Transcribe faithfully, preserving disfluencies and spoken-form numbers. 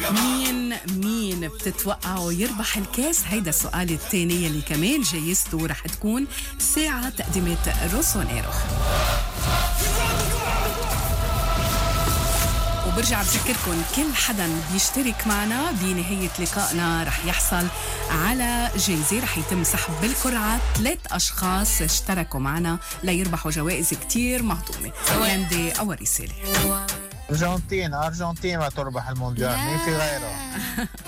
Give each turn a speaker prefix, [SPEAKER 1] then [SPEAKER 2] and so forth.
[SPEAKER 1] مين مين بتتوقعوا يربح الكاس؟ هيدا السؤال الثاني اللي كمان جايزته رح تكون ساعة تقديمات روسونيرو. وبرجع بذكركم كل حدا بيشترك معنا بنهاية لقائنا رح يحصل على جايزة رح يتم سحب بالقرعة. ثلاث أشخاص اشتركوا معنا ليربحوا جوائز كتير مهضومة. عندي أول رسالة.
[SPEAKER 2] أرجنتين أرجنتين ما تربح المونديال، مين في غيره؟